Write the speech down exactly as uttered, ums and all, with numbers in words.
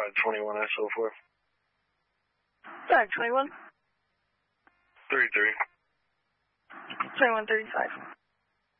Five twenty-one S O four. Five twenty-one. Thirty-three. Twenty-one thirty-five.